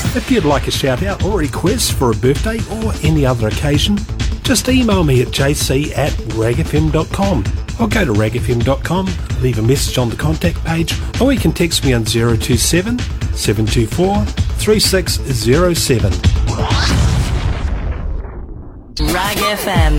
If you'd like a shout out or request for a birthday or any other occasion, just email me at jc@ragfm.com or go to ragfm.com, leave a message on the contact page, or you can text me on 027 724 3607. Rag FM.